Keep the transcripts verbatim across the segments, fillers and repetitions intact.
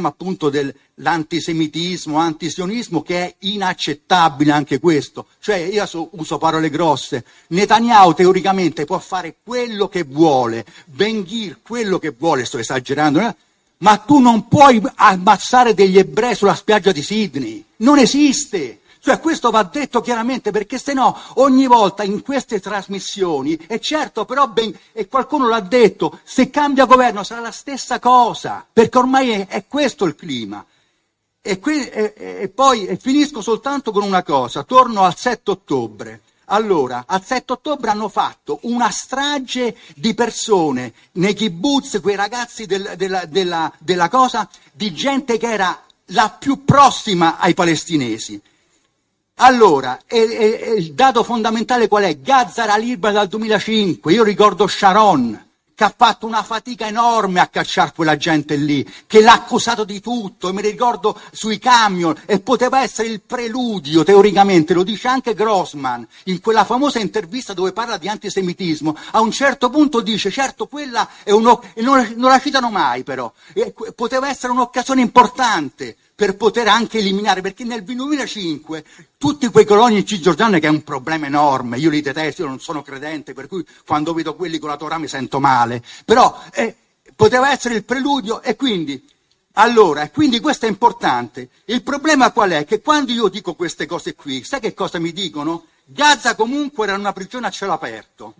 appunto dell'antisemitismo, antisionismo, che è inaccettabile anche questo. Cioè, io so, uso parole grosse, Netanyahu teoricamente può fare quello che vuole, Ben-Gvir quello che vuole, sto esagerando, eh? Ma tu non puoi ammazzare degli ebrei sulla spiaggia di Sydney, non esiste. Cioè questo va detto chiaramente, perché se no ogni volta in queste trasmissioni, e certo però ben, e qualcuno l'ha detto, se cambia governo sarà la stessa cosa, perché ormai è, è questo il clima. E, qui, e, e poi e finisco soltanto con una cosa, torno al sette ottobre. Allora, al sette ottobre hanno fatto una strage di persone nei kibbutz, quei ragazzi del, della, della, della cosa, di gente che era la più prossima ai palestinesi. Allora, e, e, e il dato fondamentale qual è? Gaza era libera dal duemilacinque, io ricordo Sharon, che ha fatto una fatica enorme a cacciare quella gente lì, che l'ha accusato di tutto, e mi ricordo sui camion, e poteva essere il preludio, teoricamente, lo dice anche Grossman, in quella famosa intervista dove parla di antisemitismo, a un certo punto dice, certo, quella è uno, e non, non la citano mai però, e, poteva essere un'occasione importante, per poter anche eliminare, perché nel duemilacinque tutti quei coloni cisgiordani, che è un problema enorme, io li detesto, io non sono credente, per cui quando vedo quelli con la Torah mi sento male, però eh, poteva essere il preludio, e quindi, allora, quindi questo è importante. Il problema qual è? Che quando io dico queste cose qui, sai che cosa mi dicono? Gaza comunque era una prigione a cielo aperto.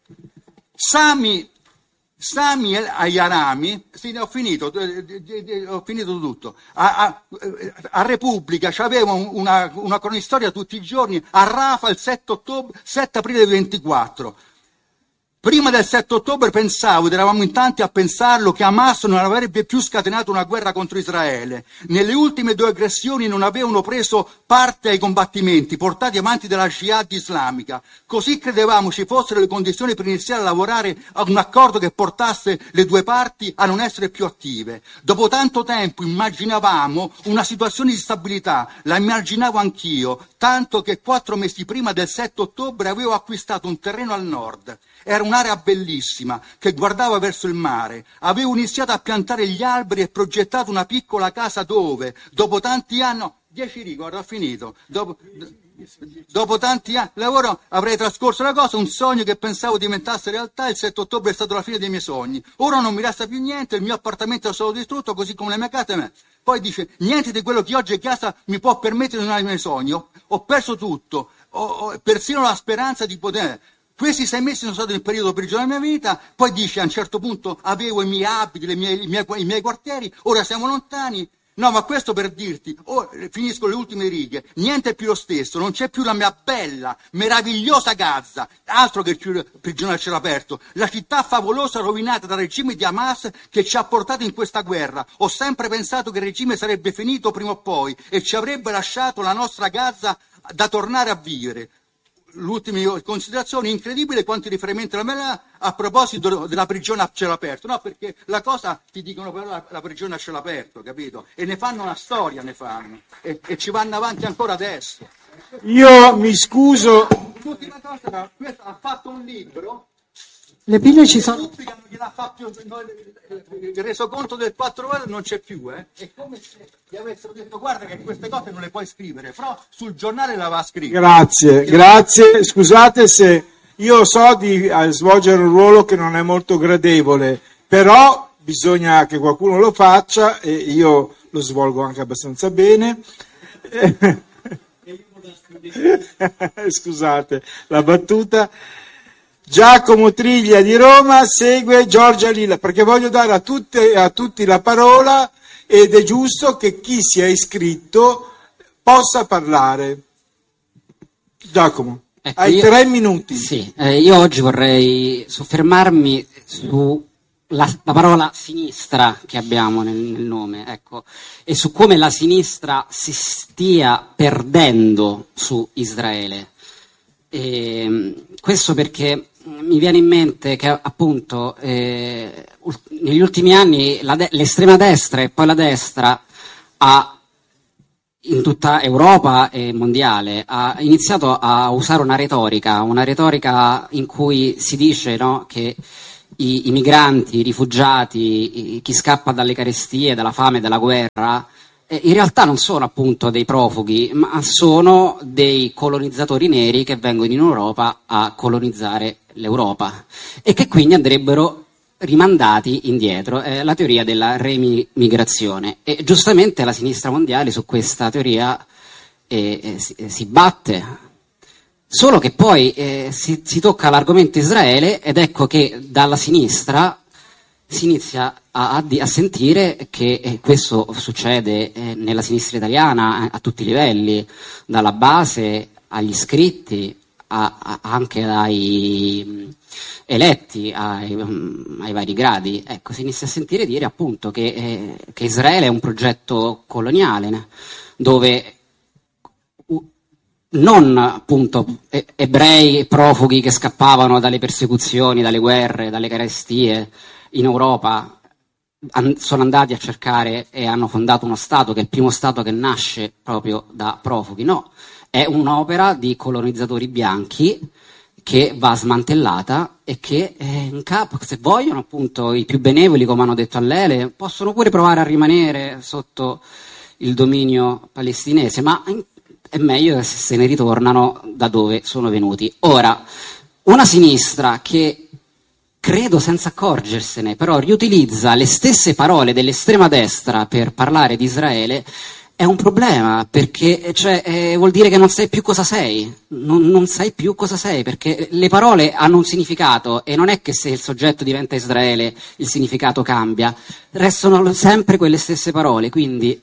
Sami Sami Ayarami, sì, ho finito, ho finito tutto. A, a, a Repubblica c'aveva una, una cronistoria tutti i giorni, a Rafa il sette ottobre, sette aprile ventiquattro. Prima del sette ottobre pensavo, ed eravamo in tanti a pensarlo, che Hamas non avrebbe più scatenato una guerra contro Israele. Nelle ultime due aggressioni non avevano preso parte ai combattimenti portati avanti dalla Jihad islamica. Così credevamo ci fossero le condizioni per iniziare a lavorare a un accordo che portasse le due parti a non essere più attive. Dopo tanto tempo immaginavamo una situazione di stabilità, la immaginavo anch'io, tanto che quattro mesi prima del sette ottobre avevo acquistato un terreno al nord. Era un'area bellissima che guardava verso il mare. Avevo iniziato a piantare gli alberi e progettato una piccola casa dove, dopo tanti anni, no, dieci righe, guarda, ho finito. Dopo, dopo tanti anni lavoro avrei trascorso la cosa, un sogno che pensavo diventasse realtà. Il sette ottobre è stato la fine dei miei sogni. Ora non mi resta più niente, il mio appartamento è stato distrutto, così come la mia casa. Poi dice, niente di quello che oggi è casa mi può permettere di non avere i miei sogni. Ho, ho perso tutto, ho, ho persino la speranza di poter... Questi sei mesi sono stati il periodo peggiore della mia vita, poi dice a un certo punto avevo i miei abiti, le mie, i, miei, i miei quartieri, ora siamo lontani. No, ma questo per dirti, oh, finisco le ultime righe, niente è più lo stesso, non c'è più la mia bella, meravigliosa Gaza, altro che il prigione a cielo aperto, la città favolosa rovinata dal regime di Hamas che ci ha portato in questa guerra. Ho sempre pensato che il regime sarebbe finito prima o poi e ci avrebbe lasciato la nostra Gaza da tornare a vivere. L'ultima considerazione, incredibile quanti riferimenti alla me a proposito della prigione a cielo aperto, no, perché la cosa ti dicono però la, la prigione a cielo aperto, capito? E ne fanno una storia, ne fanno, e, e ci vanno avanti ancora adesso. Io mi scuso. L'ultima cosa, questo ha fatto un libro. Le pile ci sono. Il resoconto del quattro ore non c'è più, eh? È come se gli avessero detto guarda che queste cose non le puoi scrivere, però sul giornale la va a scrivere. Grazie, grazie. Scusate se io so di svolgere un ruolo che non è molto gradevole, però bisogna che qualcuno lo faccia e io lo svolgo anche abbastanza bene. Scusate la battuta. Giacomo Triglia di Roma segue Giorgia Lilla, perché voglio dare a, tutte, a tutti la parola ed è giusto che chi si è iscritto possa parlare. Giacomo, ecco, hai io, tre minuti. Sì, eh, io oggi vorrei soffermarmi su la, la parola sinistra che abbiamo nel, nel nome, ecco, e su come la sinistra si stia perdendo su Israele. E, questo perché mi viene in mente che appunto eh, negli ultimi anni la de- l'estrema destra e poi la destra ha, in tutta Europa e mondiale, ha iniziato a usare una retorica, una retorica in cui si dice, no, che i, i migranti, i rifugiati, i, chi scappa dalle carestie, dalla fame, dalla guerra, eh, in realtà non sono appunto dei profughi, ma sono dei colonizzatori neri che vengono in Europa a colonizzare l'Europa e che quindi andrebbero rimandati indietro. È la teoria della remigrazione e giustamente la sinistra mondiale su questa teoria eh, eh, si, eh, si batte. Solo che poi eh, si, si tocca l'argomento Israele ed ecco che dalla sinistra si inizia a, a, a sentire che eh, questo succede eh, nella sinistra italiana a, a tutti i livelli, dalla base agli iscritti, a, a, anche ai eletti, ai, um, ai vari gradi. Ecco, si inizia a sentire dire appunto che, eh, che Israele è un progetto coloniale, dove non appunto ebrei profughi che scappavano dalle persecuzioni, dalle guerre, dalle carestie in Europa an- sono andati a cercare e hanno fondato uno Stato che è il primo Stato che nasce proprio da profughi. No, è un'opera di colonizzatori bianchi che va smantellata e che è in capo, se vogliono appunto i più benevoli, come hanno detto all'Ele, possono pure provare a rimanere sotto il dominio palestinese, ma in è meglio se se ne ritornano da dove sono venuti. Ora, una sinistra che, credo senza accorgersene, però riutilizza le stesse parole dell'estrema destra per parlare di Israele, è un problema, perché cioè, eh, vuol dire che non sai più cosa sei, non, non sai più cosa sei, perché le parole hanno un significato e non è che se il soggetto diventa Israele il significato cambia, restano sempre quelle stesse parole, quindi...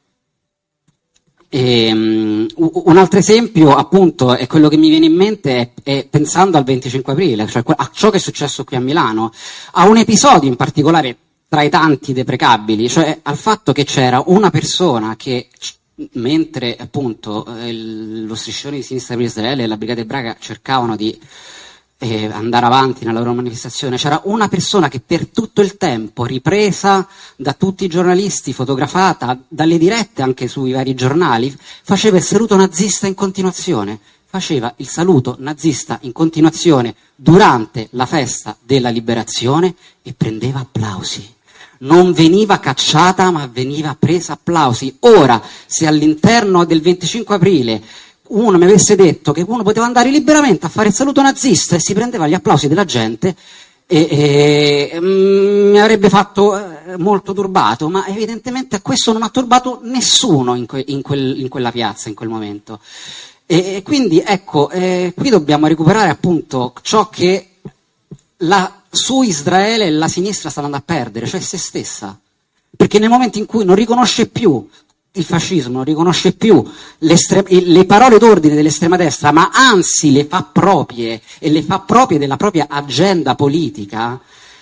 E, um, un altro esempio appunto è quello che mi viene in mente è, è pensando al venticinque aprile, cioè a ciò che è successo qui a Milano, a un episodio in particolare tra i tanti deprecabili, cioè al fatto che c'era una persona che mentre appunto eh, lo striscione di sinistra per Israele e la Brigata Ebraica cercavano di eh, andare avanti nella loro manifestazione, c'era una persona che per tutto il tempo, ripresa da tutti i giornalisti, fotografata dalle dirette anche sui vari giornali, faceva il saluto nazista in continuazione, faceva il saluto nazista in continuazione durante la festa della liberazione e prendeva applausi. Non veniva cacciata, ma veniva presa applausi. Ora, se all'interno del venticinque aprile uno mi avesse detto che uno poteva andare liberamente a fare il saluto nazista e si prendeva gli applausi della gente, e, e, mm, mi avrebbe fatto eh, molto turbato, ma evidentemente a questo non ha turbato nessuno in, que, in, quel, in quella piazza, in quel momento. E, e quindi ecco, eh, qui dobbiamo recuperare appunto ciò che la, su Israele la sinistra sta andando a perdere, cioè se stessa. Perché nel momento in cui non riconosce più il fascismo, non riconosce più le parole d'ordine dell'estrema destra, ma anzi le fa proprie e le fa proprie della propria agenda politica,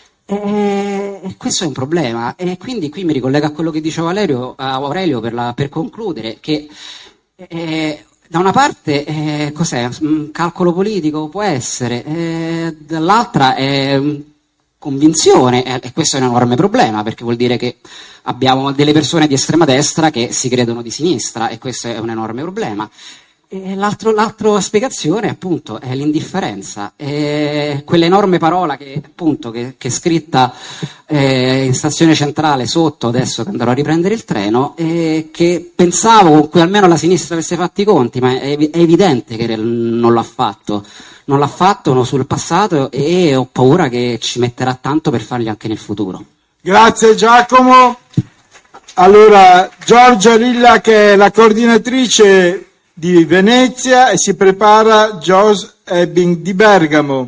eh, questo è un problema. E quindi qui mi ricollego a quello che diceva Valerio, a Aurelio per, la, per concludere, che eh, da una parte eh, cos'è? Un calcolo politico può essere, eh, dall'altra è convinzione, e questo è un enorme problema, perché vuol dire che abbiamo delle persone di estrema destra che si credono di sinistra e questo è un enorme problema. E l'altro, l'altra spiegazione appunto è l'indifferenza, è quell'enorme parola che appunto che, che è scritta eh, in stazione centrale sotto, adesso che andrò a riprendere il treno, e che pensavo con cui almeno la sinistra avesse fatto i conti, ma è, è evidente che non l'ha fatto. Non l'ha fatto no, sul passato e ho paura che ci metterà tanto per farli anche nel futuro. Grazie Giacomo. Allora, Giorgia Lilla, che è la coordinatrice di Venezia, e si prepara Jos Ebbing di Bergamo.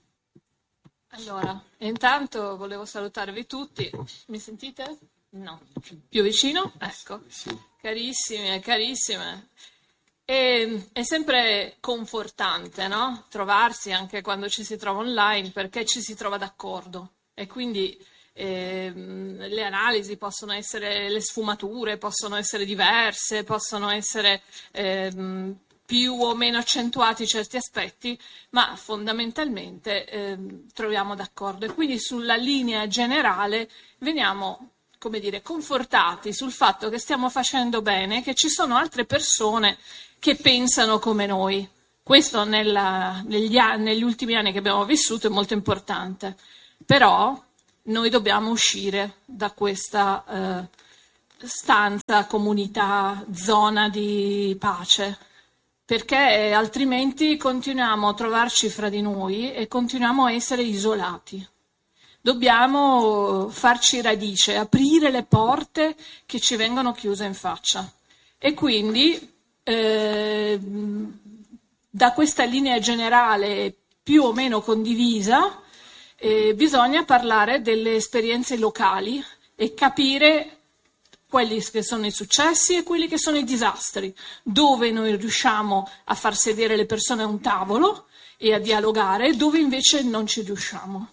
Allora, intanto volevo salutarvi tutti. Mi sentite? No. Più vicino? Ecco. Carissimi e carissime. E, è sempre confortante, no? Trovarsi anche quando ci si trova online, perché ci si trova d'accordo e quindi eh, le analisi possono essere, le sfumature possono essere diverse, possono essere eh, più o meno accentuati certi aspetti, ma fondamentalmente eh, troviamo d'accordo e quindi sulla linea generale veniamo, come dire, confortati sul fatto che stiamo facendo bene, che ci sono altre persone che pensano come noi. Questo nella, negli, negli ultimi anni che abbiamo vissuto è molto importante. Però noi dobbiamo uscire da questa eh, stanza, comunità, zona di pace, perché altrimenti continuiamo a trovarci fra di noi e continuiamo a essere isolati. Dobbiamo farci radice, aprire le porte che ci vengono chiuse in faccia. E quindi eh, da questa linea generale più o meno condivisa eh, bisogna parlare delle esperienze locali e capire quelli che sono i successi e quelli che sono i disastri, dove noi riusciamo a far sedere le persone a un tavolo e a dialogare, dove invece non ci riusciamo.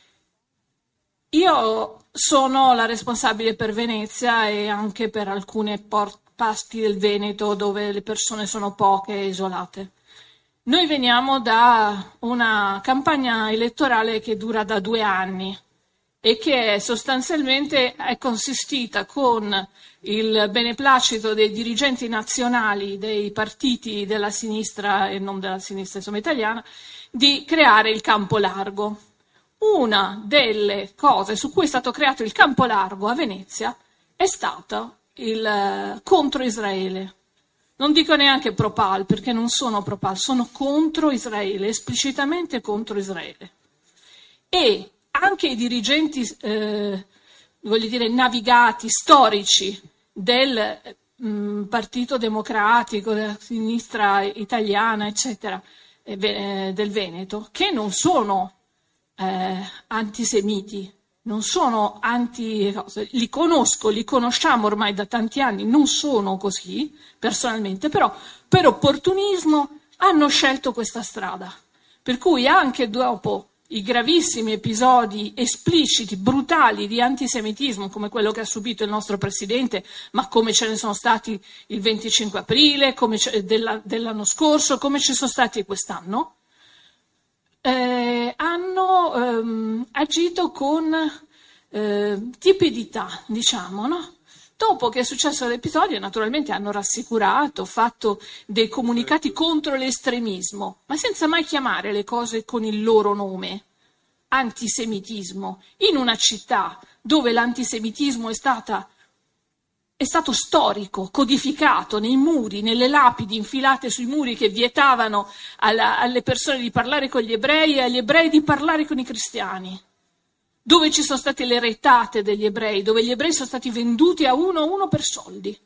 Io sono la responsabile per Venezia e anche per alcune parti del Veneto dove le persone sono poche e isolate. Noi veniamo da una campagna elettorale che dura da due anni e che sostanzialmente è consistita con il beneplacito dei dirigenti nazionali dei partiti della sinistra e non della sinistra insomma italiana di creare il campo largo. Una delle cose su cui è stato creato il campo largo a Venezia è stato il contro Israele. Non dico neanche pro-Pal, perché non sono pro-Pal, sono contro Israele, esplicitamente contro Israele. E anche i dirigenti, eh, voglio dire, navigati, storici del mh, Partito Democratico, della sinistra italiana, eccetera, eh, del Veneto, che non sono Eh, antisemiti, non sono anti, li conosco, li conosciamo ormai da tanti anni, non sono così personalmente, però per opportunismo hanno scelto questa strada, per cui anche dopo i gravissimi episodi espliciti, brutali di antisemitismo come quello che ha subito il nostro presidente, ma come ce ne sono stati il venticinque aprile, come della, dell'anno scorso, come ci sono stati quest'anno, Eh, hanno ehm, agito con eh, tiepidità, diciamo, no? Dopo che è successo l'episodio, naturalmente hanno rassicurato, fatto dei comunicati contro l'estremismo, ma senza mai chiamare le cose con il loro nome. Antisemitismo, in una città dove l'antisemitismo è stata È stato storico, codificato nei muri, nelle lapidi infilate sui muri che vietavano alla, alle persone di parlare con gli ebrei e agli ebrei di parlare con i cristiani, dove ci sono state le retate degli ebrei, dove gli ebrei sono stati venduti a uno a uno per soldi.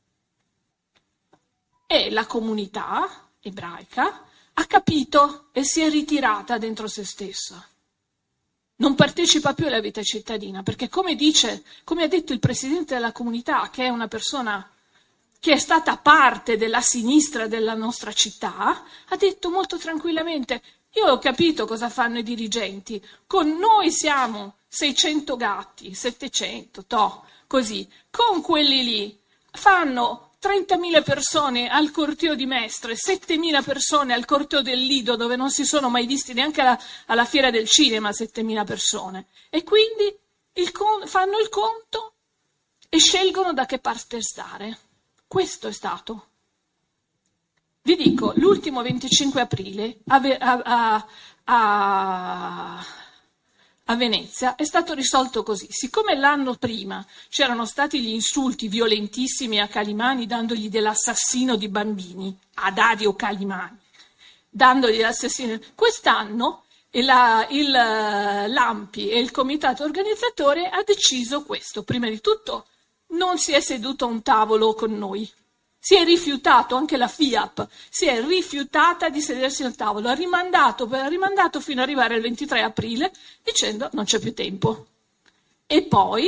E la comunità ebraica ha capito e si è ritirata dentro se stessa. Non partecipa più alla vita cittadina, perché come dice, come ha detto il presidente della comunità, che è una persona che è stata parte della sinistra della nostra città, ha detto molto tranquillamente: io ho capito cosa fanno i dirigenti, con noi siamo seicento gatti, settecento, toh, così, con quelli lì fanno trentamila persone al corteo di Mestre, settemila persone al corteo del Lido, dove non si sono mai visti neanche alla, alla fiera del cinema, settemila persone. E quindi il con, fanno il conto e scelgono da che parte stare. Questo è stato. Vi dico, l'ultimo venticinque aprile a, a, a, a Venezia è stato risolto così. Siccome l'anno prima c'erano stati gli insulti violentissimi a Calimani, dandogli dell'assassino di bambini, a Dario Calimani, dandogli l'assassino, quest'anno la, il l'Ampi e il comitato organizzatore ha deciso questo. Prima di tutto non si è seduto a un tavolo con noi. Si è rifiutato, anche la FIAP si è rifiutata di sedersi al tavolo, ha rimandato, ha rimandato fino ad arrivare al ventitré aprile dicendo non c'è più tempo. E poi,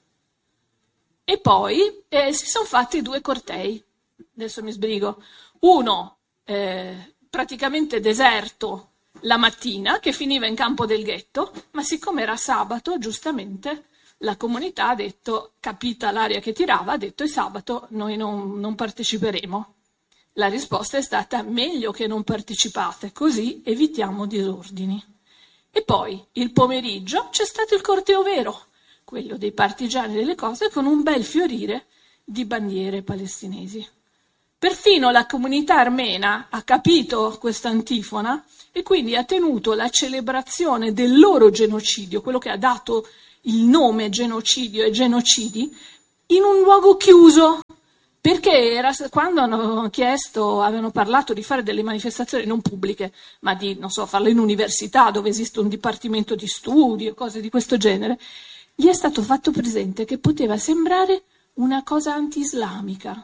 e poi eh, si sono fatti due cortei, adesso mi sbrigo, uno eh, praticamente deserto la mattina che finiva in Campo del Ghetto, ma siccome era sabato giustamente la comunità ha detto, capita l'aria che tirava, ha detto: il sabato noi non, non parteciperemo. La risposta è stata: meglio che non partecipate, così evitiamo disordini. E poi il pomeriggio c'è stato il corteo vero, quello dei partigiani delle cose, con un bel fiorire di bandiere palestinesi. Perfino la comunità armena ha capito questa antifona e quindi ha tenuto la celebrazione del loro genocidio, quello che ha dato il nome genocidio e genocidi, in un luogo chiuso. Perché era, quando hanno chiesto, avevano parlato di fare delle manifestazioni non pubbliche, ma di, non so, farle in università dove esiste un dipartimento di studi o cose di questo genere, gli è stato fatto presente che poteva sembrare una cosa anti-islamica.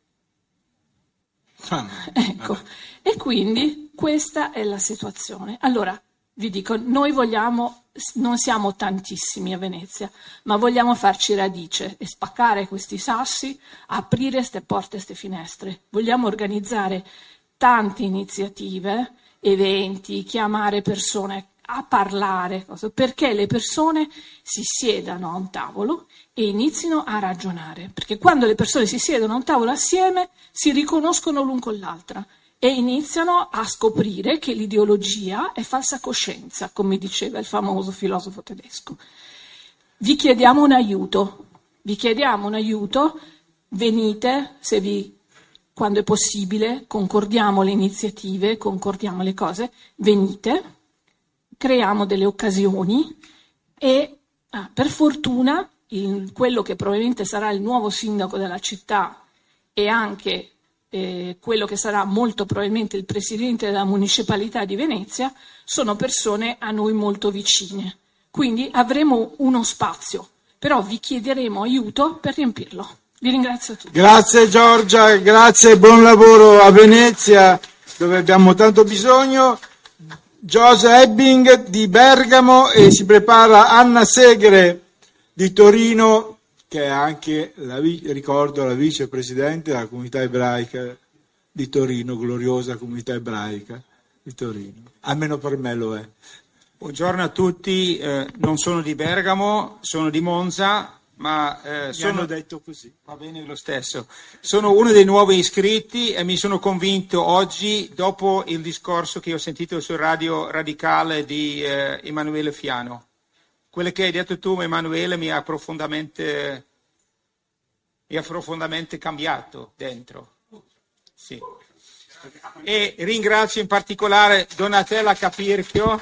Ecco, e quindi questa è la situazione. Allora, vi dico, noi vogliamo, non siamo tantissimi a Venezia, ma vogliamo farci radice e spaccare questi sassi, aprire queste porte, queste finestre. Vogliamo organizzare tante iniziative, eventi, chiamare persone a parlare, perché le persone si siedano a un tavolo e inizino a ragionare. Perché quando le persone si siedono a un tavolo assieme, si riconoscono l'un con l'altra e iniziano a scoprire che l'ideologia è falsa coscienza, come diceva il famoso filosofo tedesco. Vi chiediamo un aiuto, vi chiediamo un aiuto, venite, se vi, quando è possibile, concordiamo le iniziative, concordiamo le cose, venite, creiamo delle occasioni e ah, per fortuna il, quello che probabilmente sarà il nuovo sindaco della città e anche Eh, quello che sarà molto probabilmente il presidente della municipalità di Venezia, sono persone a noi molto vicine. Quindi avremo uno spazio, però vi chiederemo aiuto per riempirlo. Vi ringrazio tutti. Grazie Giorgia, grazie, buon lavoro a Venezia, dove abbiamo tanto bisogno. Giose Ebbing di Bergamo e si prepara Anna Segre di Torino, che è anche, la, ricordo, la vicepresidente della comunità ebraica di Torino, gloriosa comunità ebraica di Torino, almeno per me lo è. Buongiorno a tutti, eh, non sono di Bergamo, sono di Monza, ma eh, Mi sono... hanno detto così. Va bene lo stesso. Sono uno dei nuovi iscritti e mi sono convinto oggi, dopo il discorso che ho sentito sul radio radicale di eh, Emanuele Fiano. Quello che hai detto tu, Emanuele, mi ha profondamente, mi ha profondamente cambiato dentro. Sì. E ringrazio in particolare Donatella Capirchio,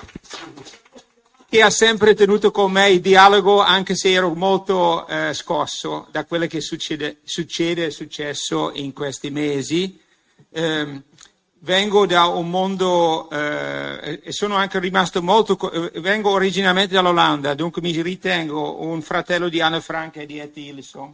che ha sempre tenuto con me il dialogo, anche se ero molto eh, scosso da quello che succede, succede, è successo in questi mesi. Eh, vengo da un mondo eh, e sono anche rimasto molto, eh, vengo originariamente dall'Olanda, dunque mi ritengo un fratello di Anne Frank e di Ed Ilson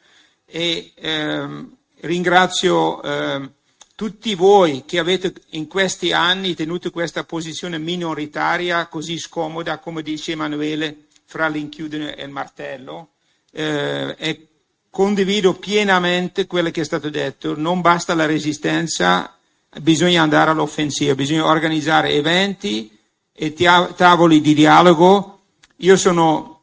e ehm, ringrazio ehm, tutti voi che avete in questi anni tenuto questa posizione minoritaria così scomoda, come dice Emanuele, fra l'inchiudine e il martello, eh, e condivido pienamente quello che è stato detto. Non basta la resistenza, bisogna andare all'offensiva, bisogna organizzare eventi e tavoli di dialogo. Io sono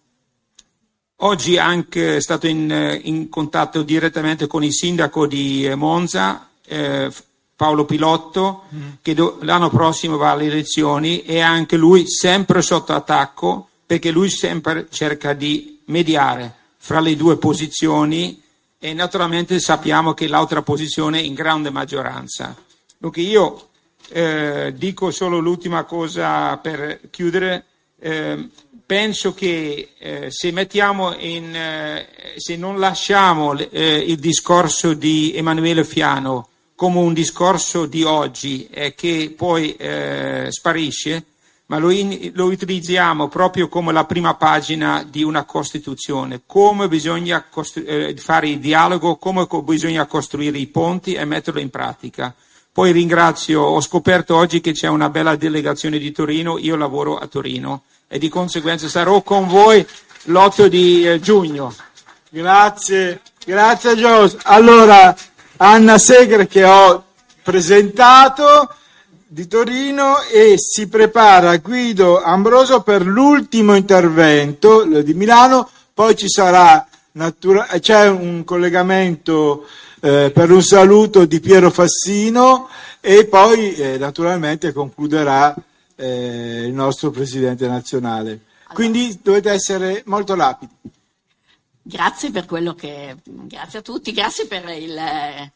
oggi anche stato in, in contatto direttamente con il sindaco di Monza, eh, Paolo Pilotto, mm. che do, l'anno prossimo va alle elezioni e anche lui sempre sotto attacco, perché lui sempre cerca di mediare fra le due posizioni e naturalmente sappiamo che l'altra posizione è in grande maggioranza. Dunque io eh, dico solo l'ultima cosa per chiudere, eh, penso che eh, se mettiamo in, eh, se non lasciamo eh, il discorso di Emanuele Fiano come un discorso di oggi e che poi eh, sparisce, ma lo, in, lo utilizziamo proprio come la prima pagina di una Costituzione, come bisogna costru- eh, fare il dialogo, come co- bisogna costruire i ponti e metterlo in pratica. Poi ringrazio, ho scoperto oggi che c'è una bella delegazione di Torino, io lavoro a Torino e di conseguenza sarò con voi l'otto di eh, giugno. Grazie, grazie Gios. Allora, Anna Segre che ho presentato di Torino e si prepara Guido Ambroso per l'ultimo intervento di Milano, poi ci sarà natura- c'è un collegamento eh, per un saluto di Piero Fassino e poi eh, naturalmente concluderà eh, il nostro presidente nazionale. Quindi dovete essere molto rapidi. Grazie per quello che, grazie a tutti, grazie per il,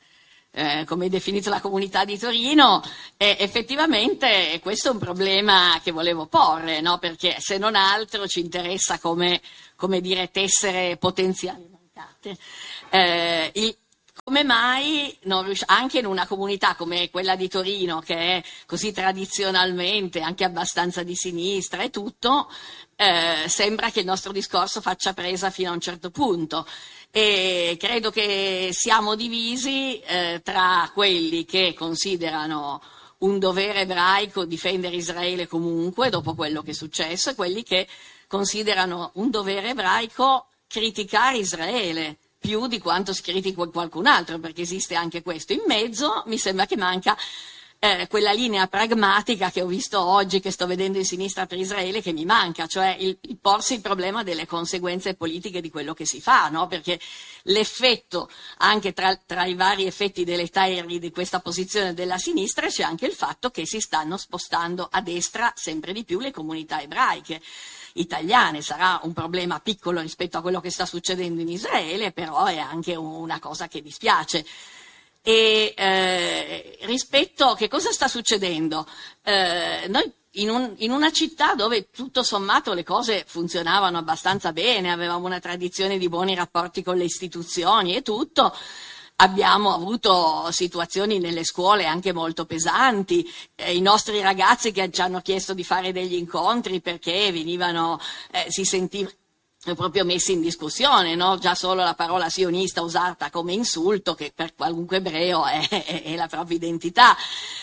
eh, come è definita la comunità di Torino, e effettivamente questo è un problema che volevo porre, no? Perché se non altro ci interessa come, come dire, tessere potenziali mancate. Eh, il, come mai non rius- anche in una comunità come quella di Torino, che è così tradizionalmente anche abbastanza di sinistra e tutto, eh, sembra che il nostro discorso faccia presa fino a un certo punto. E credo che siamo divisi eh, tra quelli che considerano un dovere ebraico difendere Israele comunque dopo quello che è successo, e quelli che considerano un dovere ebraico criticare Israele più di quanto si critica qualcun altro, perché esiste anche questo. In mezzo mi sembra che manca Eh, quella linea pragmatica che ho visto oggi, che sto vedendo in sinistra per Israele, che mi manca, cioè il, il porsi il problema delle conseguenze politiche di quello che si fa, no? Perché l'effetto, anche tra, tra i vari effetti deleteri di questa posizione della sinistra, c'è anche il fatto che si stanno spostando a destra sempre di più le comunità ebraiche italiane. Sarà un problema piccolo rispetto a quello che sta succedendo in Israele, però è anche una cosa che dispiace. E eh, rispetto a che cosa sta succedendo? Eh, noi in, un, in una città dove tutto sommato le cose funzionavano abbastanza bene, avevamo una tradizione di buoni rapporti con le istituzioni e tutto, abbiamo avuto situazioni nelle scuole anche molto pesanti, eh, i nostri ragazzi che ci hanno chiesto di fare degli incontri perché venivano, eh, si sentivano proprio messi in discussione, no? Già solo la parola sionista usata come insulto, che per qualunque ebreo è, è, è la propria identità,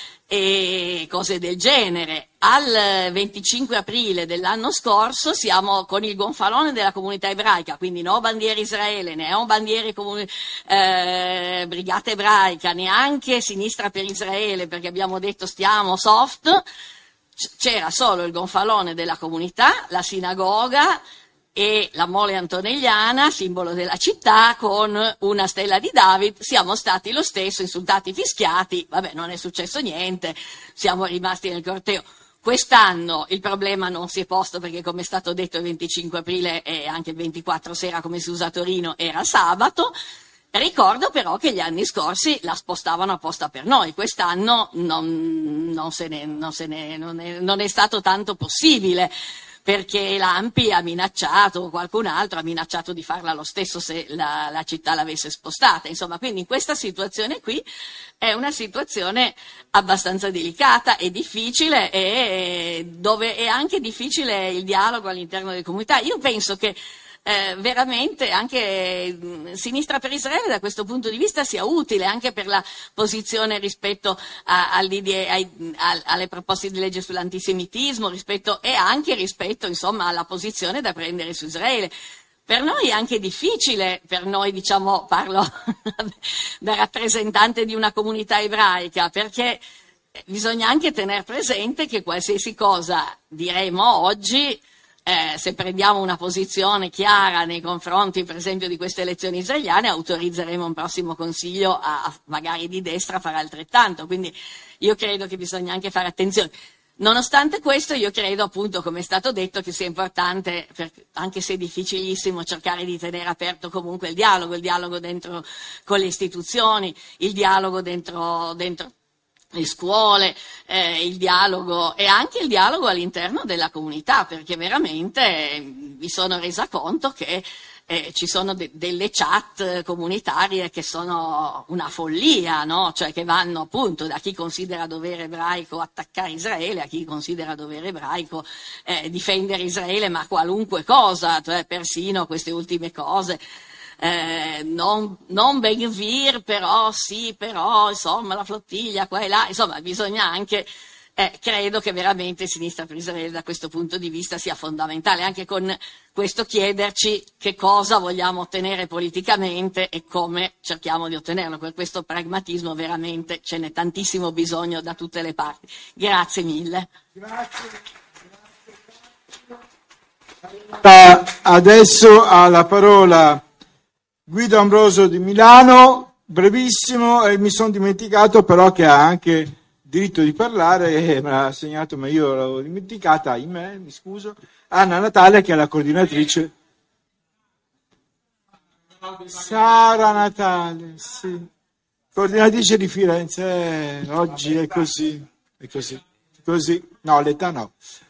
e cose del genere. Al venticinque aprile dell'anno scorso siamo con il gonfalone della comunità ebraica, quindi no bandiere Israele, né ho bandiere comuni, eh, brigata ebraica, neanche sinistra per Israele, perché abbiamo detto stiamo soft. C'era solo il gonfalone della comunità, la sinagoga e la mole antonelliana, simbolo della città, con una stella di David. Siamo stati lo stesso, insultati, fischiati, vabbè, non è successo niente, siamo rimasti nel corteo. Quest'anno il problema non si è posto perché, come è stato detto, il venticinque aprile e anche il ventiquattro sera, come si usa a Torino, era sabato. Ricordo però che gli anni scorsi la spostavano apposta per noi, quest'anno non, non, se ne, non, se ne, non, è, non è stato tanto possibile, perché l'Ampi ha minacciato, qualcun altro ha minacciato di farla lo stesso se la, la città l'avesse spostata. Insomma, quindi in questa situazione qui è una situazione abbastanza delicata e difficile, e dove è anche difficile il dialogo all'interno delle comunità. Io penso che Eh, veramente anche mh, Sinistra per Israele da questo punto di vista sia utile anche per la posizione rispetto a, ai, a, alle proposte di legge sull'antisemitismo, rispetto, e anche rispetto, insomma, alla posizione da prendere su Israele. Per noi è anche difficile, per noi, diciamo, parlo da rappresentante di una comunità ebraica, perché bisogna anche tener presente che qualsiasi cosa diremo oggi, Eh, se prendiamo una posizione chiara nei confronti, per esempio, di queste elezioni israeliane, autorizzeremo un prossimo consiglio a, a, magari di destra a fare altrettanto. Quindi io credo che bisogna anche fare attenzione. Nonostante questo, io credo, appunto, come è stato detto, che sia importante, per, anche se difficilissimo, cercare di tenere aperto comunque il dialogo, il dialogo dentro con le istituzioni, il dialogo dentro, dentro le scuole, eh, il dialogo, e anche il dialogo all'interno della comunità, perché veramente eh, mi sono resa conto che eh, ci sono de- delle chat comunitarie che sono una follia, no? Cioè che vanno appunto da chi considera dovere ebraico attaccare Israele a chi considera dovere ebraico eh, difendere Israele, ma qualunque cosa, cioè persino queste ultime cose. Eh, non, non Ben Gvir, però sì, però insomma la flottiglia qua e là, insomma bisogna anche, eh, credo che veramente Sinistra per Israele da questo punto di vista sia fondamentale, anche con questo chiederci che cosa vogliamo ottenere politicamente e come cerchiamo di ottenerlo. Per questo pragmatismo veramente ce n'è tantissimo bisogno da tutte le parti. Grazie mille. Grazie. Grazie. Adesso ha la parola Guido Ambroso di Milano, brevissimo, e mi sono dimenticato però che ha anche diritto di parlare, e me l'ha segnato ma io l'avevo dimenticata, ahimè, mi scuso, Anna Natale, che è la coordinatrice. Sara Natale, sì. Coordinatrice di Firenze, eh, oggi è così, è così, così. No, l'età no.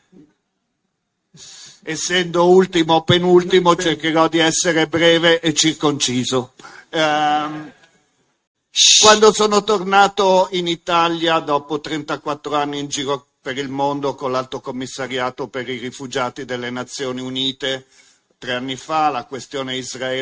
Essendo ultimo o penultimo, cercherò di essere breve e circonciso. Um, quando sono tornato in Italia dopo trentaquattro anni in giro per il mondo con l'Alto Commissariato per i rifugiati delle Nazioni Unite, tre anni fa la questione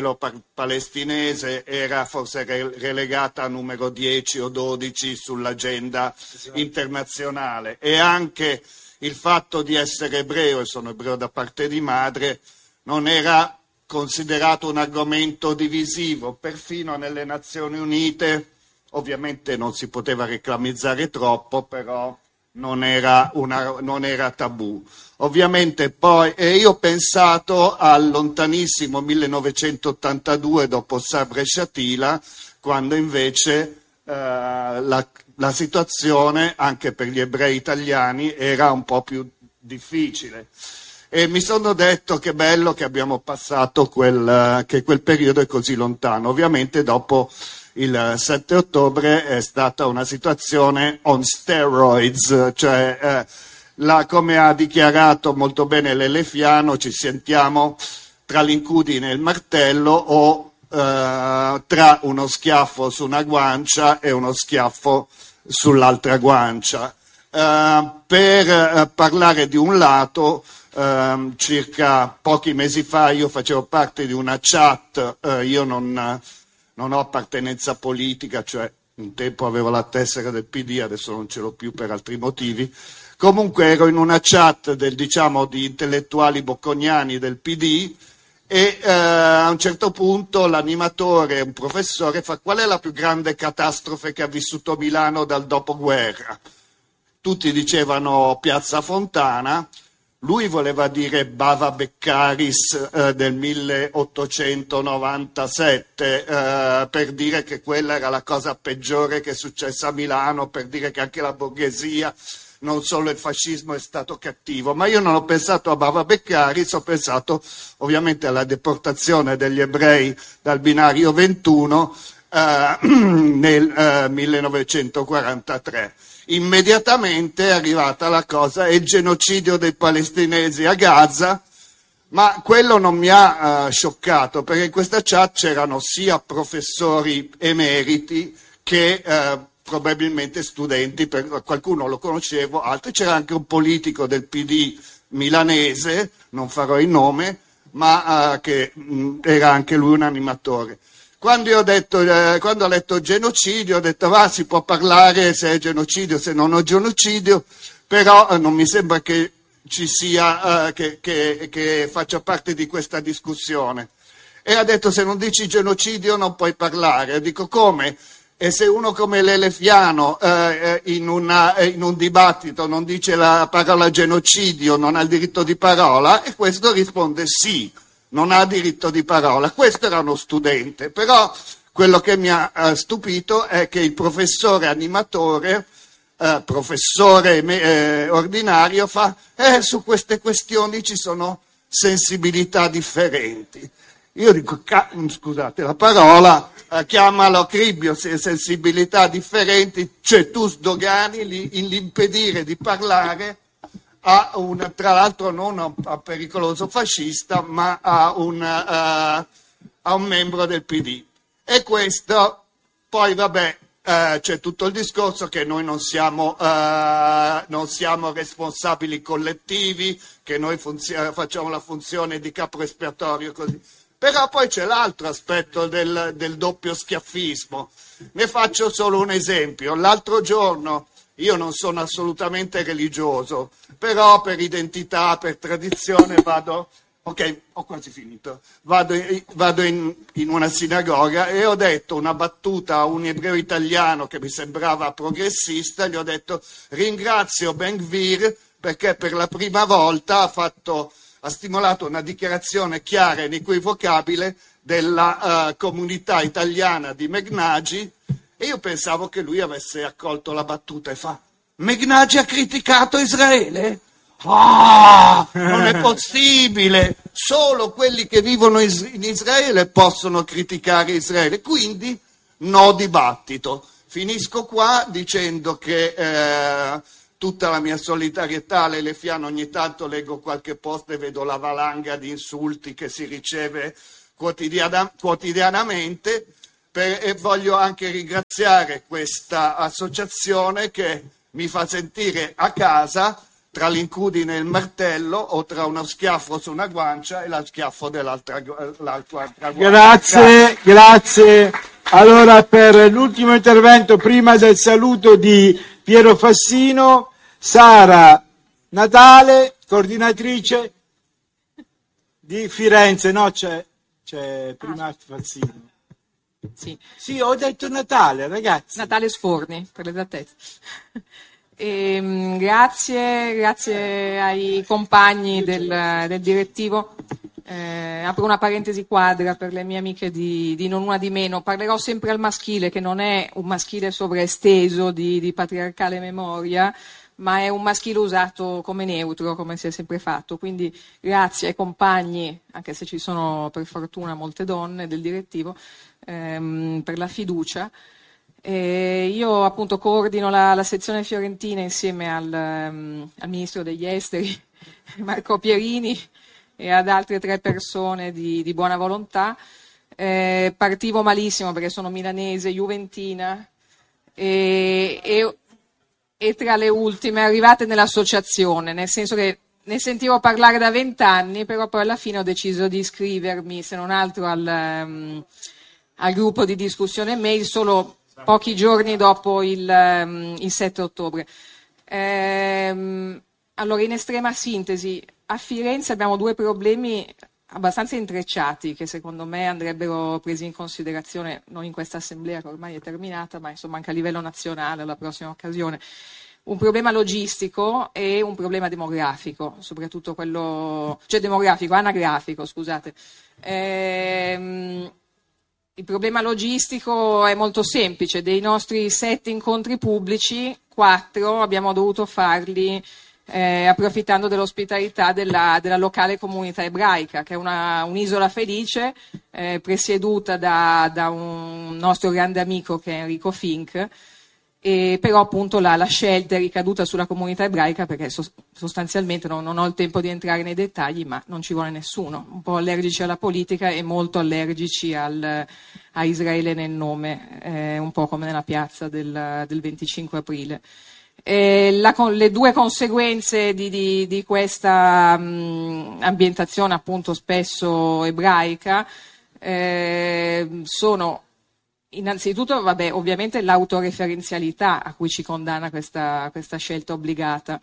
israelo-palestinese era forse relegata a numero dieci o dodici sull'agenda internazionale, e anche il fatto di essere ebreo, e sono ebreo da parte di madre, non era considerato un argomento divisivo, perfino nelle Nazioni Unite. Ovviamente non si poteva reclamizzare troppo, però non era, una, non era tabù. Ovviamente poi, e io ho pensato al lontanissimo millenovecentottantadue dopo Sabra e Shatila, quando invece eh, la, la situazione anche per gli ebrei italiani era un po' più difficile. E mi sono detto che bello che abbiamo passato quel, che quel periodo è così lontano. Ovviamente dopo il sette ottobre è stata una situazione on steroids, cioè eh, la, come ha dichiarato molto bene l'Elefiano, ci sentiamo tra l'incudine e il martello o eh, tra uno schiaffo su una guancia e uno schiaffo sull'altra guancia. Eh, per eh, parlare di un lato, eh, circa pochi mesi fa io facevo parte di una chat, eh, io non... non ho appartenenza politica, cioè un tempo avevo la tessera del P D, adesso non ce l'ho più per altri motivi. Comunque ero in una chat del, diciamo, di intellettuali bocconiani del P D e eh, a un certo punto l'animatore, un professore, fa: qual è la più grande catastrofe che ha vissuto Milano dal dopoguerra? Tutti dicevano Piazza Fontana. Lui voleva dire Bava Beccaris eh, del milleottocentonovantasette, eh, per dire che quella era la cosa peggiore che è successa a Milano, per dire che anche la borghesia, non solo il fascismo, è stato cattivo. Ma io non ho pensato a Bava Beccaris, ho pensato ovviamente alla deportazione degli ebrei dal binario ventuno eh, nel eh, millenovecentoquarantatré. Immediatamente è arrivata la cosa, è il genocidio dei palestinesi a Gaza, ma quello non mi ha uh, scioccato, perché in questa chat c'erano sia professori emeriti che uh, probabilmente studenti, per, qualcuno lo conoscevo, altri, c'era anche un politico del P D milanese, non farò il nome, ma uh, che mh, era anche lui un animatore. Quando io ho detto, eh, quando ho letto genocidio, ho detto va, si può parlare se è genocidio, se non è genocidio, però eh, non mi sembra che ci sia, eh, che, che, che faccia parte di questa discussione. E ha detto: se non dici genocidio non puoi parlare. Dico: come? E se uno come l'Elefiano eh, in, una, in un dibattito non dice la parola genocidio, non ha il diritto di parola? E questo risponde sì. Non ha diritto di parola. Questo era uno studente, però quello che mi ha uh, stupito è che il professore animatore, uh, professore eh, ordinario, fa eh, su queste questioni ci sono sensibilità differenti. Io dico, ca- scusate la parola, uh, chiamalo cribbio, se sensibilità differenti, cioè tu sdogani li, l'impedire di parlare a un, tra l'altro non a un pericoloso fascista, ma a un, uh, a un membro del P D. E questo, poi vabbè, uh, c'è tutto il discorso che noi non siamo, uh, non siamo responsabili collettivi, che noi funzio- facciamo la funzione di capo espiatorio e così. Però poi c'è l'altro aspetto del, del doppio schiaffismo. Ne faccio solo un esempio. L'altro giorno, io non sono assolutamente religioso, però per identità, per tradizione vado, ok, ho quasi finito, vado, vado in, in una sinagoga e ho detto una battuta a un ebreo italiano che mi sembrava progressista, gli ho detto: ringrazio Ben Gvir perché per la prima volta ha, fatto, ha stimolato una dichiarazione chiara e inequivocabile della uh, comunità italiana di Meghnagi. E io pensavo che lui avesse accolto la battuta e fa: Meghnagi ha criticato Israele? Ah, non è possibile! Solo quelli che vivono in Israele possono criticare Israele, quindi no dibattito. Finisco qua dicendo che eh, tutta la mia solidarietà a Lele Fiano, ogni tanto leggo qualche post e vedo la valanga di insulti che si riceve quotidiana, quotidianamente per, e voglio anche ringraziare questa associazione che mi fa sentire a casa tra l'incudine e il martello o tra uno schiaffo su una guancia e lo schiaffo dell'altra l'altra guancia. Grazie, grazie. Allora, per l'ultimo intervento, prima del saluto di Piero Fassino, Sara Natale, coordinatrice di Firenze. No, c'è, c'è prima ah. Fassino. Sì. Sì, ho detto Natale, ragazzi. Natale Sforni, per l'esattezza. E, um, grazie, grazie ai compagni del, del direttivo. Eh, apro una parentesi quadra per le mie amiche di, di Non Una di Meno. Parlerò sempre al maschile, che non è un maschile sovraesteso di, di patriarcale memoria, ma è un maschile usato come neutro, come si è sempre fatto. Quindi grazie ai compagni, anche se ci sono per fortuna molte donne del direttivo, ehm, per la fiducia. E io appunto coordino la, la sezione fiorentina insieme al, um, al ministro degli esteri Marco Pierini e ad altre tre persone di, di buona volontà. Eh, partivo malissimo perché sono milanese, juventina e, e, e tra le ultime arrivate nell'associazione, nel senso che ne sentivo parlare da vent'anni, però poi alla fine ho deciso di iscrivermi, se non altro al, um, al gruppo di discussione mail solo pochi giorni dopo il, um, il sette ottobre. Ehm, allora, in estrema sintesi, a Firenze abbiamo due problemi abbastanza intrecciati che secondo me andrebbero presi in considerazione, non in questa assemblea che ormai è terminata, ma insomma anche a livello nazionale alla prossima occasione. Un problema logistico e un problema demografico, soprattutto quello, cioè demografico, anagrafico, scusate. Ehm, Il problema logistico è molto semplice. Dei nostri sette incontri pubblici, quattro abbiamo dovuto farli eh, approfittando dell'ospitalità della, della locale comunità ebraica, che è una, un'isola felice, eh, presieduta da, da un nostro grande amico che è Enrico Fink, e però appunto la, la scelta è ricaduta sulla comunità ebraica perché so, sostanzialmente non, non ho il tempo di entrare nei dettagli, ma non ci vuole nessuno, un po' allergici alla politica e molto allergici al, a Israele nel nome, eh, un po' come nella piazza del, del venticinque aprile. E la, le due conseguenze di, di, di questa mh, ambientazione appunto spesso ebraica eh, sono innanzitutto, vabbè, ovviamente l'autoreferenzialità a cui ci condanna questa, questa scelta obbligata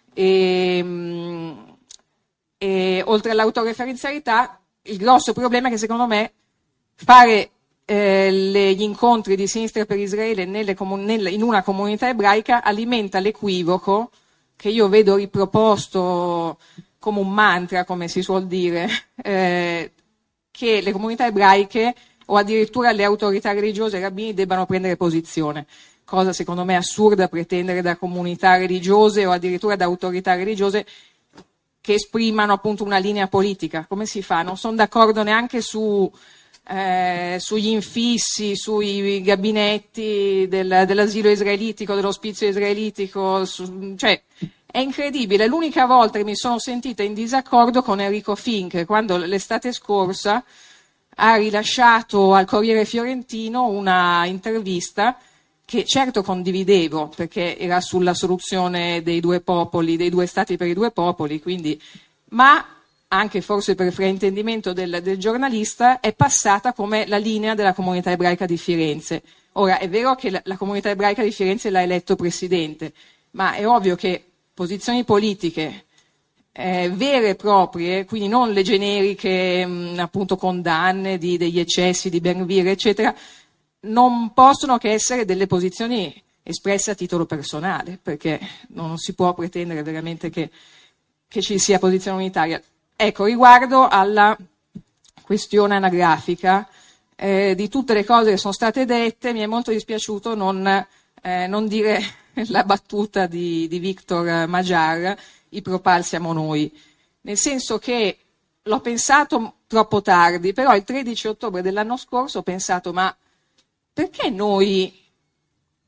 e, e oltre all'autoreferenzialità il grosso problema è che secondo me fare eh, le, gli incontri di Sinistra per Israele nelle comun- nelle, in una comunità ebraica alimenta l'equivoco che io vedo riproposto come un mantra, come si suol dire, eh, che le comunità ebraiche o addirittura le autorità religiose e i rabbini debbano prendere posizione, cosa secondo me assurda pretendere da comunità religiose o addirittura da autorità religiose che esprimano appunto una linea politica. Come si fa? Non sono d'accordo neanche su, eh, sugli infissi, sui gabinetti del, dell'asilo israelitico, dell'ospizio israelitico, su, cioè è incredibile. L'unica volta che mi sono sentita in disaccordo con Enrico Fink, quando l'estate scorsa ha rilasciato al Corriere Fiorentino una intervista che certo condividevo perché era sulla soluzione dei due popoli, dei due stati per i due popoli, quindi, ma anche forse per fraintendimento del, del giornalista è passata come la linea della comunità ebraica di Firenze. Ora è vero che la, la comunità ebraica di Firenze l'ha eletto presidente, ma è ovvio che posizioni politiche Eh, vere e proprie, quindi non le generiche mh, appunto condanne di, degli eccessi di Ben-Gvir eccetera, non possono che essere delle posizioni espresse a titolo personale, perché non si può pretendere veramente che, che ci sia posizione unitaria. Ecco, riguardo alla questione anagrafica, eh, di tutte le cose che sono state dette mi è molto dispiaciuto non, eh, non dire la battuta di, di Victor Magyar, i Propal siamo noi, nel senso che l'ho pensato troppo tardi, però il tredici ottobre dell'anno scorso ho pensato, ma perché noi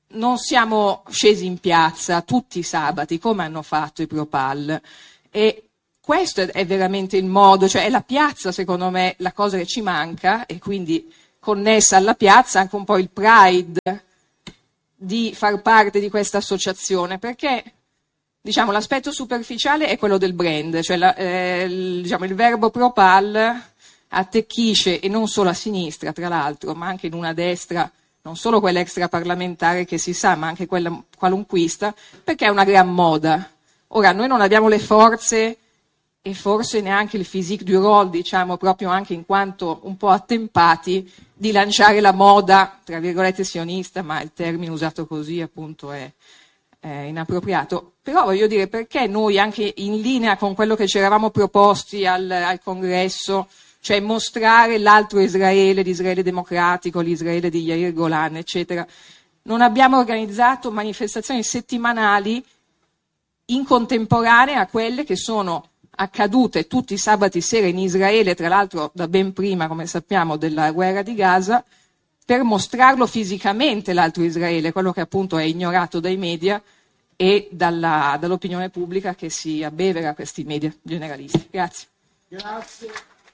non siamo scesi in piazza tutti i sabati come hanno fatto i Propal, e questo è veramente il modo, cioè è la piazza secondo me la cosa che ci manca, e quindi connessa alla piazza anche un po' il pride di far parte di questa associazione, perché diciamo l'aspetto superficiale è quello del brand, cioè la, eh, il, diciamo, il verbo Propal attecchisce, e non solo a sinistra tra l'altro, ma anche in una destra, non solo quella extraparlamentare che si sa, ma anche quella qualunquista, perché è una gran moda. Ora, noi non abbiamo le forze e forse neanche il physique du rôle, diciamo, proprio anche in quanto un po' attempati, di lanciare la moda, tra virgolette, sionista, ma il termine usato così appunto è, è inappropriato. Però voglio dire, perché noi, anche in linea con quello che ci eravamo proposti al, al congresso, cioè mostrare l'altro Israele, l'Israele democratico, l'Israele di Yair Golan, eccetera, non abbiamo organizzato manifestazioni settimanali in contemporanea a quelle che sono accadute tutti i sabati sera in Israele, tra l'altro da ben prima, come sappiamo, della guerra di Gaza, per mostrarlo fisicamente l'altro Israele, quello che appunto è ignorato dai media e dalla, dall'opinione pubblica che si abbevera a questi media generalisti. Grazie. Grazie.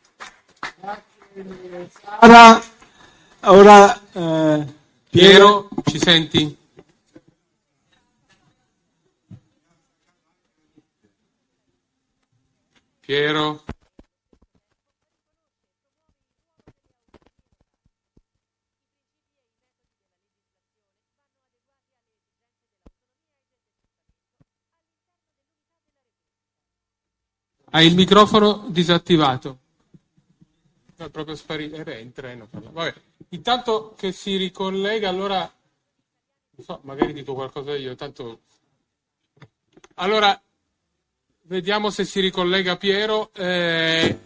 Grazie Sara. Ora eh, Piero, ci senti? Piero? Hai il microfono disattivato. È proprio sparito. Eh beh, in treno. Vabbè. Intanto che si ricollega, allora non so, magari dico qualcosa io, intanto allora vediamo se si ricollega Piero. Eh,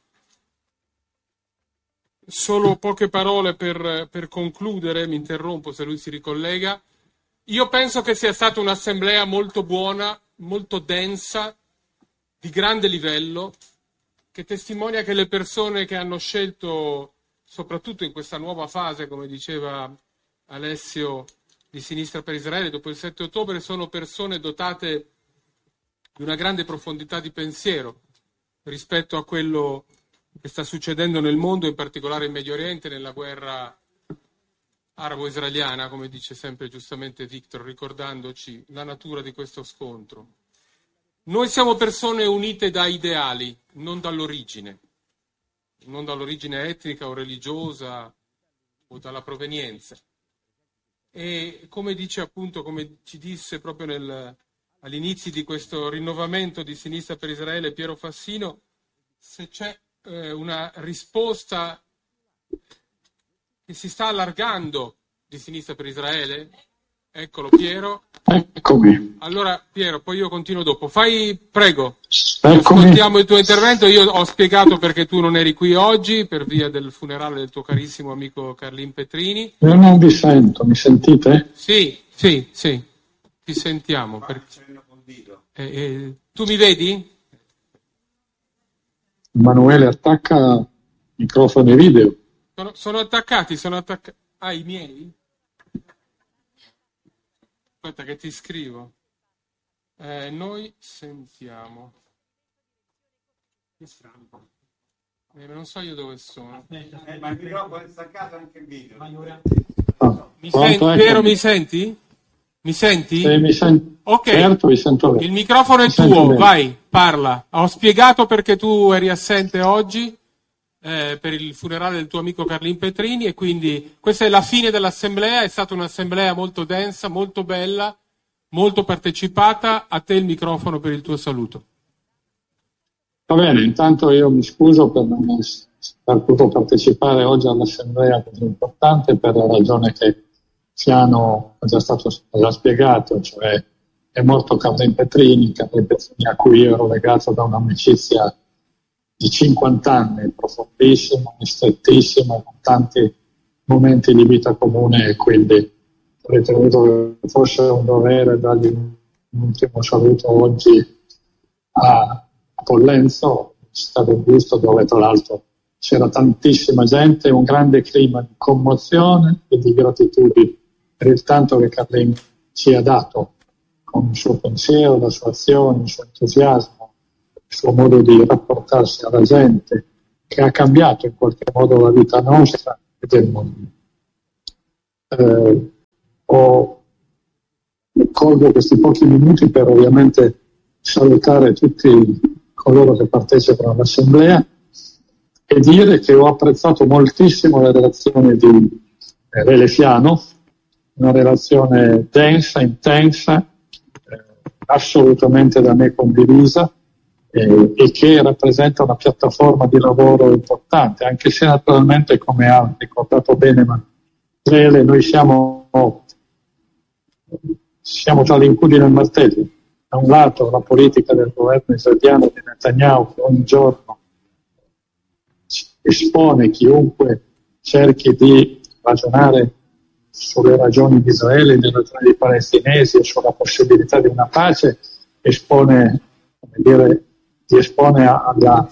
solo poche parole per, per concludere, mi interrompo se lui si ricollega. Io penso che sia stata un'assemblea molto buona, molto densa, di grande livello, che testimonia che le persone che hanno scelto, soprattutto in questa nuova fase, come diceva Alessio, di Sinistra per Israele, dopo il sette ottobre, sono persone dotate di una grande profondità di pensiero rispetto a quello che sta succedendo nel mondo, in particolare in Medio Oriente, nella guerra arabo-israeliana, come dice sempre giustamente Victor, ricordandoci la natura di questo scontro. Noi siamo persone unite da ideali, non dall'origine, non dall'origine etnica o religiosa o dalla provenienza. E come dice appunto, come ci disse proprio nel, all'inizio di questo rinnovamento di Sinistra per Israele Piero Fassino, se c'è eh, una risposta che si sta allargando di Sinistra per Israele, eccolo Piero. Eccomi. Allora Piero, poi io continuo dopo. Fai, prego. Eccomi. Ascoltiamo il tuo intervento. Io ho spiegato perché tu non eri qui oggi per via del funerale del tuo carissimo amico Carlin Petrini. Io non vi sento, mi sentite? Sì, sì, sì. Ti sentiamo. Per... Eh, eh, tu mi vedi? Emanuele, attacca microfono e video. Sono, sono attaccati, sono attaccati. Ah, i miei? Aspetta che ti scrivo. Eh, noi sentiamo. Che strano. Eh, non so io dove sono. Eh, ma il microfono è staccato anche il video. Ah, Mi pronto, senti, ecco. Piero, mi senti? Mi senti? Sì, mi sen- Ok. Certo, vi sento bene. Il microfono è Mi sento tuo, bene. vai, parla. Ho spiegato perché tu eri assente oggi eh, per il funerale del tuo amico Carlin Petrini, e quindi questa è la fine dell'assemblea. È stata un'assemblea molto densa, molto bella, molto partecipata. A te il microfono per il tuo saluto. Va bene, intanto io mi scuso per non aver potuto partecipare oggi all'assemblea così importante per la ragione che Siano è già stato è già spiegato, cioè è morto Carlin Petrini, Carlin Petrini a cui io ero legato da un'amicizia di cinquanta anni, profondissima, strettissima, con tanti momenti di vita comune, e quindi ho ritenuto che fosse un dovere dargli un ultimo saluto oggi a Pollenzo, città del Busto, dove tra l'altro c'era tantissima gente, un grande clima di commozione e di gratitudine per il tanto che Carlin ci ha dato con il suo pensiero, la sua azione, il suo entusiasmo, il suo modo di rapportarsi alla gente, che ha cambiato in qualche modo la vita nostra e del mondo. Eh, ho, colgo questi pochi minuti per ovviamente salutare tutti coloro che partecipano all'assemblea e dire che ho apprezzato moltissimo la relazione di eh, Lelefiano, una relazione densa, intensa, eh, assolutamente da me condivisa eh, e che rappresenta una piattaforma di lavoro importante, anche se naturalmente, come ha ricordato bene Lele, noi siamo, siamo tra l'incudine e il martello. Da un lato la politica del governo israeliano di Netanyahu, che ogni giorno espone chiunque cerchi di ragionare sulle ragioni di Israele, delle ragioni dei palestinesi e sulla possibilità di una pace, espone, come dire, ti espone alla,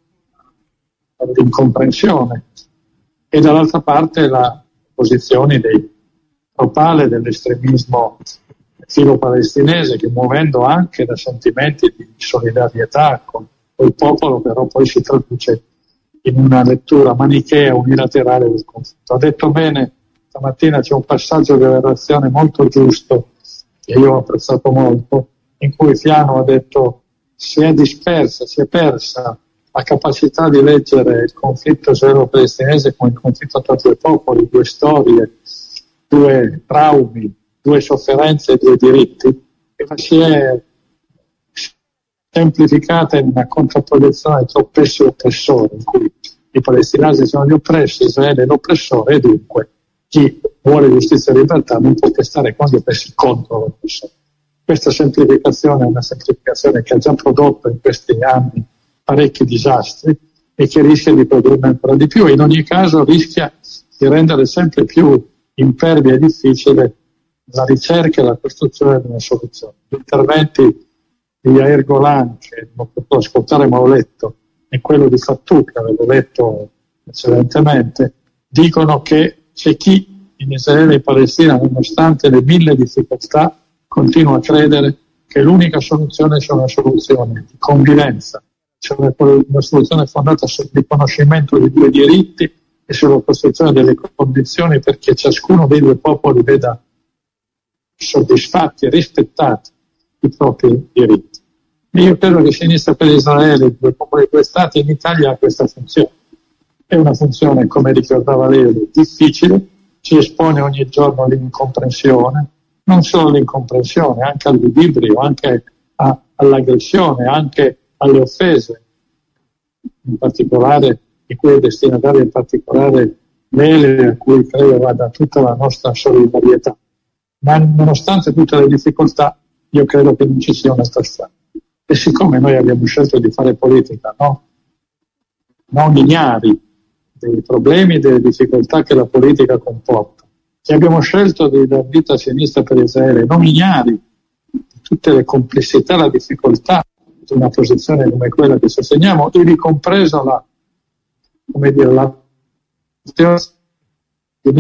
all'incomprensione. E dall'altra parte la posizione dei propale dell'estremismo filo-palestinese, che muovendo anche da sentimenti di solidarietà con il popolo, però poi si traduce in una lettura manichea unilaterale del conflitto. Ha detto bene, stamattina c'è un passaggio della relazione molto giusto, che io ho apprezzato molto, in cui Fiano ha detto si è dispersa, si è persa la capacità di leggere il conflitto israelo-palestinese come il conflitto tra due popoli, due storie, due traumi, due sofferenze e due diritti, e si è semplificata in una contrapposizione tra oppressi e oppressori, in cui i palestinesi sono gli oppressi, Israele è l'oppressore, e dunque chi vuole giustizia e libertà non può che stare con gli oppressi contro l'oppressore. Questa semplificazione è una semplificazione che ha già prodotto in questi anni parecchi disastri e che rischia di produrne ancora di più. In ogni caso rischia di rendere sempre più impervia e difficile la ricerca e la costruzione di una soluzione. Gli interventi di Yair Golan, che non ho potuto ascoltare ma ho letto, e quello di Fattù, che avevo letto eccellentemente, dicono che c'è chi in Israele e in Palestina, nonostante le mille difficoltà, continua a credere che l'unica soluzione sia una soluzione di convivenza, cioè una soluzione fondata sul riconoscimento di due diritti e sulla costruzione delle condizioni perché ciascuno dei due popoli veda soddisfatti e rispettati i propri diritti. E io credo che Sinistra per Israele, due popoli e due stati, in Italia ha questa funzione. È una funzione, come ricordava lei, difficile, ci espone ogni giorno all'incomprensione, non solo all'incomprensione, anche al ludibrio, anche a, all'aggressione, anche alle offese, in particolare di cui è destinataria in particolare Mele, a cui credo vada tutta la nostra solidarietà. Ma nonostante tutte le difficoltà, io credo che non ci sia un'altra strada. E siccome noi abbiamo scelto di fare politica, no? non ignari dei problemi e delle difficoltà che la politica comporta, e abbiamo scelto di dar vita a Sinistra per Israele, non ignari di tutte le complessità e la difficoltà di una posizione come quella che sosteniamo, ivi compresa la, come dire, la